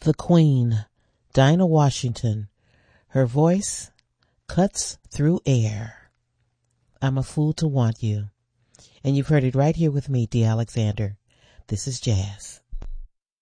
The Queen, Dinah Washington. Her voice cuts through air. I'm a fool to want you. And you've heard it right here with me, D. Alexander. This is Jazz.